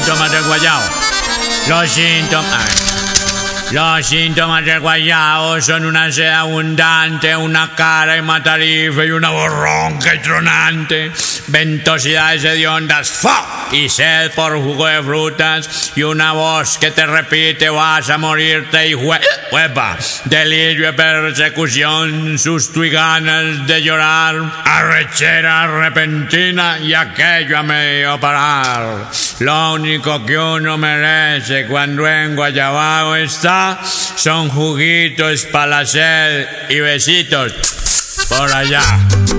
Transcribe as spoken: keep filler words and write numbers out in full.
síntomas del guayao. Los síntomas... Los síntomas del guayao son una sed abundante, una cara hematarife y una voz ronca y tronante, ventosidades hediondas, ¡fa! Y sed por jugo de frutas y una voz que te repite vas a morirte y hue... ¡Huepa! Delirio de persecución, susto y ganas de llorar, arrechera repentina y aquello a medio parar. Lo único que uno merece cuando en Guayabao está son juguitos para la sed y besitos por allá.